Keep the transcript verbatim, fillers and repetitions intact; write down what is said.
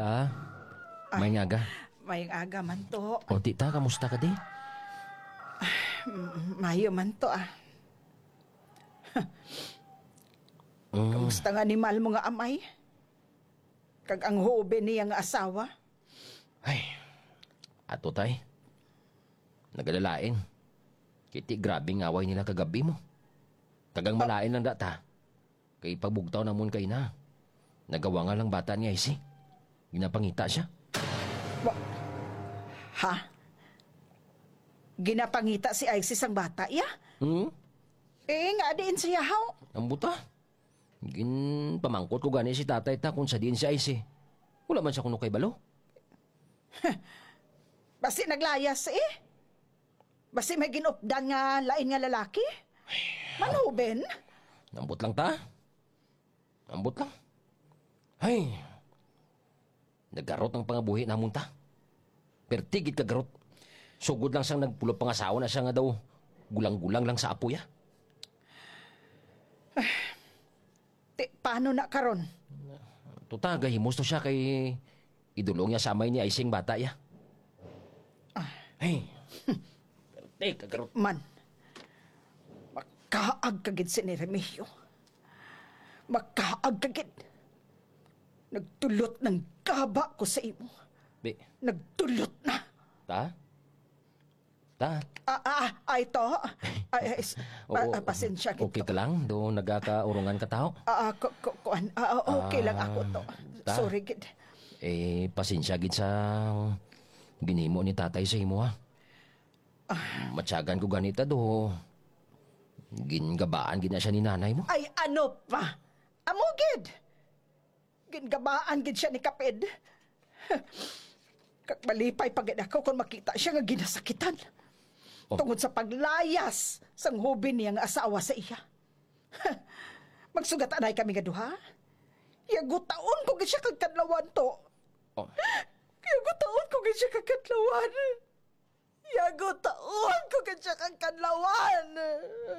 Ta, may ngaga. May aga man to. O tita, kamusta ka di? M- Mayo man to ah. Mm, Kamusta nga animal mo nga amay? Kag ang hobe niya nga asawa? ay, ato tay. Nagalalain. Kiti grabing away nila kagabi mo. Tagang malain lang data. Kay pagbugtaw namon kay na. Nagawa nga lang bata niya isi. Ginapangita siya. Ha? Ginapangita si Isis ang bata, ya? Hmm? Eh, nga din siya, how? Ang buta. Gin pamangkot ko gani si tatay ta kung sa din siya isi. Wala man siya kuno kay balo. Basi naglayas eh. Basi may ginupdan nga lain nga lalaki. Manuben? Ambot lang ta. Ambot lang. Ay. Naggarot ang pangabuhi namon ta. Pertigit kagarot. Sugod lang siyang nagpulot pangasawa na siya nga daw. Gulang-gulang lang sa apo ya. Ti, paano na karon? Tuta, gahimos to siya kay idulong niya sa amay ni Aising bata ya. Ay. Pertig kagarot. Man, makaag kagid si ni Remigio. Makaag kagid. Nagtulot ng gaba ko sa imo. Be, Nagtulot na. ta? Ta? Ah, ah, ay to. Ay, ay, Oo, ah, ah, pasensya gid okay to. ka lang? Do nagkakaurungan ka tao? Ah, ah, ko, ko, kuan. Ah, ah, okay lang ako to. ta? Sorry gid. Eh, pasensya gid sa ginimo ni tatay sa imo ha. Matyagan ko ganita do. Gingabaan gid na siya ni nanay mo. Ay, ano pa? Amo gid. Gingabaan gid siya ni Kaped. Kag malipay pagid ako kung makita siya nga ginasakitan. Oh. Tungod sa paglayas sang hobi niya nga asawa sa iya. Magsugat anay kami nga duha. Yagutaon ko gid siya kag kadlawan to. Oh. Yagutaon ko gid siya kag kadlawan. Yagutaon ko gid siya kag kadlawan.